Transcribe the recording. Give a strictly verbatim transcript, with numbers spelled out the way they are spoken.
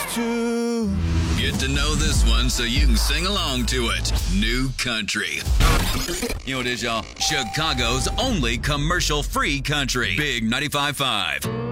to. Get to know this one so you can sing along to it. New Country. You know what it is, y'all? Chicago's only commercial-free country. Big ninety-five point five.